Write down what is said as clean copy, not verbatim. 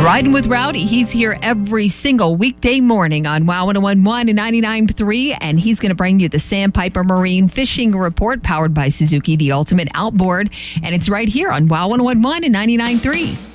Riding with Rowdy. He's here every single weekday morning on WOW 1011 and 99.3, and he's going to bring you the Sandpiper Marine Fishing Report powered by Suzuki, the ultimate outboard. And it's right here on WOW 1011 and 99.3.